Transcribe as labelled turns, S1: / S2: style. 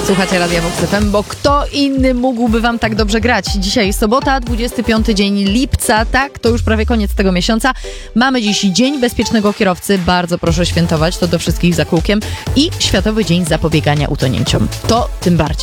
S1: Słuchacie Radia Vox FM, bo kto inny mógłby wam tak dobrze grać? Dzisiaj sobota, 25 dzień lipca, tak? To już prawie koniec tego miesiąca. Mamy dziś Dzień Bezpiecznego Kierowcy, bardzo proszę świętować, to do wszystkich za kółkiem. I Światowy Dzień Zapobiegania Utonięciom. To tym bardziej.